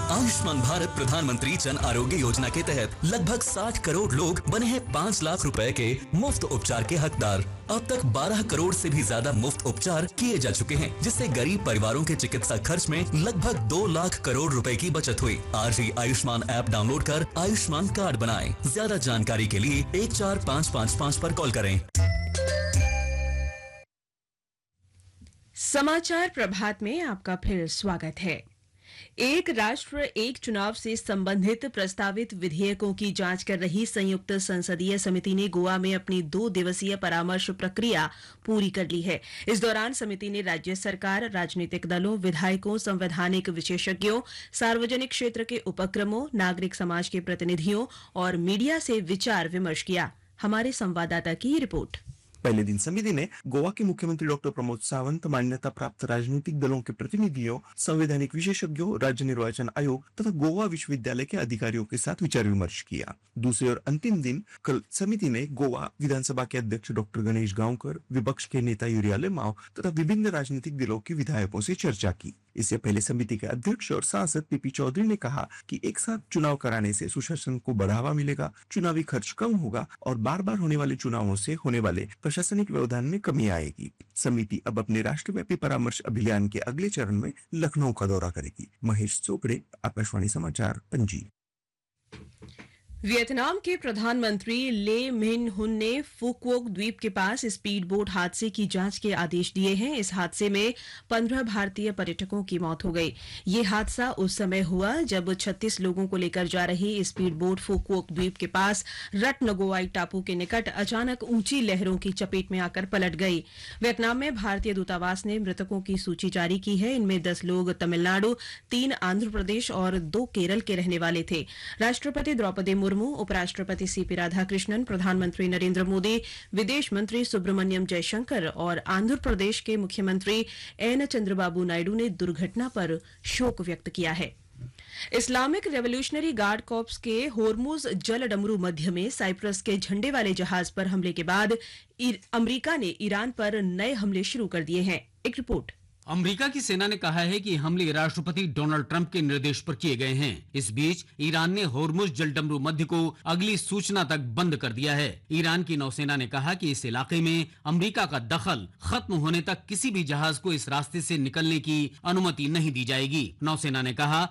आयुष्मान भारत प्रधानमंत्री जन आरोग्य योजना के तहत लगभग 60 करोड़ लोग बने हैं 5 लाख रुपए के मुफ्त उपचार के हकदार। अब तक 12 करोड़ से भी ज्यादा मुफ्त उपचार किए जा चुके हैं, जिससे गरीब परिवारों के चिकित्सा खर्च में लगभग 2 लाख करोड़ रुपए की बचत हुई। आज ही आयुष्मान ऐप डाउनलोड कर आयुष्मान कार्ड बनाएं। ज्यादा जानकारी के लिए 14555 पर कॉल करें। समाचार प्रभात में आपका फिर स्वागत है। एक राष्ट्र एक चुनाव से संबंधित प्रस्तावित विधेयकों की जांच कर रही संयुक्त संसदीय समिति ने गोवा में अपनी 2 दिवसीय परामर्श प्रक्रिया पूरी कर ली है। इस दौरान समिति ने राज्य सरकार, राजनीतिक दलों, विधायकों, संवैधानिक विशेषज्ञों, सार्वजनिक क्षेत्र के उपक्रमों, नागरिक समाज के प्रतिनिधियों और मीडिया से विचार विमर्श किया। हमारे संवाददाता की रिपोर्ट। पहले दिन समिति ने गोवा के मुख्यमंत्री डॉक्टर प्रमोद सावंत, मान्यता प्राप्त राजनीतिक दलों के प्रतिनिधियों, संवैधानिक विशेषज्ञों, राज्य निर्वाचन आयोग तथा गोवा विश्वविद्यालय के अधिकारियों के साथ विचार विमर्श किया। दूसरे और अंतिम दिन कल समिति ने गोवा विधानसभा के अध्यक्ष डॉक्टर गणेश गांवकर, विपक्ष के नेता यूरियाले माओ तथा विभिन्न राजनीतिक दलों के विधायकों से चर्चा की। इससे पहले समिति के अध्यक्ष और सांसद पीपी चौधरी ने कहा कि एक साथ चुनाव कराने से सुशासन को बढ़ावा मिलेगा, चुनावी खर्च कम होगा और बार बार होने वाले चुनावों से होने वाले प्रशासनिक व्यवधान में कमी आएगी। समिति अब अपने राष्ट्रव्यापी परामर्श अभियान के अगले चरण में लखनऊ का दौरा करेगी। महेश चोपड़े, आकाशवाणी समाचार, पणजी। वियतनाम के प्रधानमंत्री ले मिन हुन ने फुकुओक द्वीप के पास स्पीड बोट हादसे की जांच के आदेश दिए हैं। इस हादसे में 15 भारतीय पर्यटकों की मौत हो गई। ये हादसा उस समय हुआ जब 36 लोगों को लेकर जा रही स्पीड बोट फुकुओक द्वीप के पास रटनगोवाई टापू के निकट अचानक ऊंची लहरों की चपेट में आकर पलट गई। वियतनाम में भारतीय दूतावास ने मृतकों की सूची जारी की है। इनमें 10 लोग तमिलनाडु, 3 आंध्र प्रदेश और 2 केरल के रहने वाले थे। राष्ट्रपति द्रौपदी मुर्मू, उपराष्ट्रपति सीपी राधाकृष्णन, प्रधानमंत्री नरेंद्र मोदी, विदेश मंत्री सुब्रमण्यम जयशंकर और आंध्र प्रदेश के मुख्यमंत्री एन चंद्रबाबू नायडू ने दुर्घटना पर शोक व्यक्त किया है। इस्लामिक रेवोल्यूशनरी गार्ड कॉर्प्स के होर्मुज जल डमरू मध्य में साइप्रस के झंडे वाले जहाज पर हमले के बाद अमेरिका ने ईरान पर नए हमले शुरू कर दिए हैं। एक रिपोर्ट। अमेरिका की सेना ने कहा है कि हमले राष्ट्रपति डोनाल्ड ट्रंप के निर्देश पर किए गए हैं। इस बीच ईरान ने होर्मुज जलडमरू मध्य को अगली सूचना तक बंद कर दिया है। ईरान की नौसेना ने कहा कि इस इलाके में अमेरिका का दखल खत्म होने तक किसी भी जहाज को इस रास्ते से निकलने की अनुमति नहीं दी जाएगी। नौसेना ने कहा